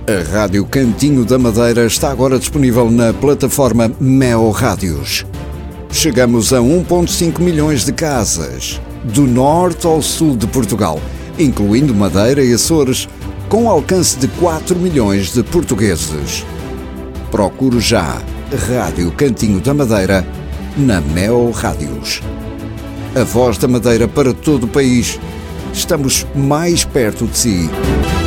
A Rádio Cantinho da Madeira está agora disponível na plataforma Meo Rádios. Chegamos a 1,5 milhões de casas, do norte ao sul de Portugal, incluindo Madeira e Açores, com alcance de 4 milhões de portugueses. Procure já Rádio Cantinho da Madeira na Meo Rádios. A voz da Madeira para todo o país. Estamos mais perto de si.